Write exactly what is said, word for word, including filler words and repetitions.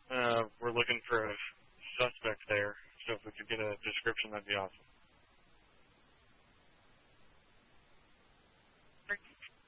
Uh, we're looking for a suspect there, so if we could get a description, that'd be awesome.